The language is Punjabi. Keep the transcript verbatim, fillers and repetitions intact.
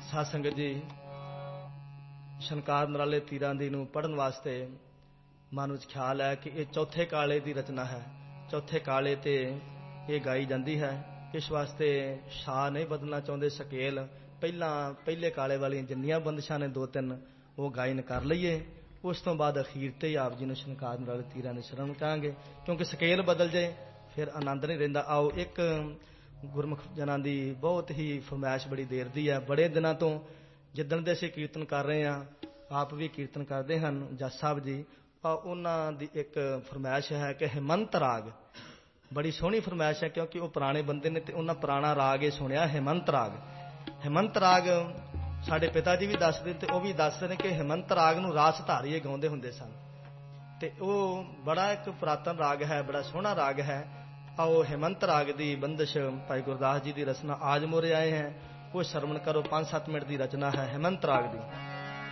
ਸਾਧ ਸੰਗਤ ਜੀ, ਛਣਕਾਰ ਨਰਾਲੇ ਤੀਰਾਂ ਦੀ ਨੂੰ ਪੜ੍ਹਨ ਵਾਸਤੇ ਮਨ ਵਿੱਚ ਖਿਆਲ ਹੈ ਕਿ ਇਹ ਚੌਥੇ ਕਾਲੇ ਦੀ ਰਚਨਾ ਹੈ। ਚੌਥੇ ਕਾਲੇ ਤੇ ਇਹ ਗਾਈ ਜਾਂਦੀ ਹੈ। ਇਸ ਵਾਸਤੇ ਸ਼ਾਹ ਨਹੀਂ ਬਦਲਣਾ ਚਾਹੁੰਦੇ, ਸਕੇਲ ਪਹਿਲਾਂ ਪਹਿਲੇ ਕਾਲੇ ਵਾਲੀਆਂ ਜਿੰਨੀਆਂ ਬੰਦਿਸ਼ਾਂ ਨੇ ਦੋ ਤਿੰਨ ਉਹ ਗਾਇਨ ਕਰ ਲਈਏ। ਉਸ ਤੋਂ ਬਾਅਦ ਅਖੀਰ ਤੇ ਹੀ ਆਪ ਜੀ ਨੂੰ ਛਣਕਾਰ ਨਰਾਲੇ ਤੀਰਾਂ ਦੇ ਸ਼ਰਨ ਕਹਾਂਗੇ, ਕਿਉਂਕਿ ਸਕੇਲ ਬਦਲ ਜੇ ਫਿਰ ਆਨੰਦ ਨਹੀਂ ਰਹਿੰਦਾ। ਆਓ, ਇੱਕ ਗੁਰਮੁਖ ਜਨਾਂ ਦੀ ਬਹੁਤ ਹੀ ਫਰਮਾਇਸ਼ ਬੜੀ ਦੇਰ ਦੀ ਹੈ, ਬੜੇ ਦਿਨਾਂ ਤੋਂ, ਜਿੱਦਣ ਦੇ ਅਸੀਂ ਕੀਰਤਨ ਕਰ ਰਹੇ ਹਾਂ, ਆਪ ਵੀ ਕੀਰਤਨ ਕਰਦੇ ਹਨ ਜੱਜ ਸਾਹਿਬ ਜੀ, ਉਹਨਾਂ ਦੀ ਇੱਕ ਫਰਮਾਇਸ਼ ਹੈ ਕਿ ਹਿਮੰਤ ਰਾਗ। ਬੜੀ ਸੋਹਣੀ ਫਰਮਾਇਸ਼ ਹੈ, ਕਿਉਂਕਿ ਉਹ ਪੁਰਾਣੇ ਬੰਦੇ ਨੇ ਤੇ ਉਹਨਾਂ ਪੁਰਾਣਾ ਰਾਗ ਇਹ ਸੁਣਿਆ, ਹਿਮੰਤ ਰਾਗ। ਹਿਮੰਤ ਰਾਗ ਸਾਡੇ ਪਿਤਾ ਜੀ ਵੀ ਦੱਸਦੇ ਤੇ ਉਹ ਵੀ ਦੱਸਦੇ ਨੇ ਕਿ ਹਿਮੰਤ ਰਾਗ ਨੂੰ ਰਾਸ ਧਾਰੀਏ ਗਾਉਂਦੇ ਹੁੰਦੇ ਸਨ, ਤੇ ਉਹ ਬੜਾ ਇੱਕ ਪੁਰਾਤਨ ਰਾਗ ਹੈ, ਬੜਾ ਸੋਹਣਾ ਰਾਗ ਹੈ। ਆਓ ਹਿਮੰਤ ਰਾਗ ਦੀ ਬੰਦਿਸ਼ ਭਾਈ ਗੁਰਦਾਸ ਜੀ ਦੀ ਰਚਨਾ ਆਜ ਮੋਰੇ ਆਏ ਹੈ, ਉਹ ਸ਼ਰਵਣ ਕਰੋ। ਪੰਜ ਸੱਤ ਮਿੰਟ ਦੀ ਰਚਨਾ ਹੈ ਹਿਮੰਤ ਰਾਗ ਦੀ।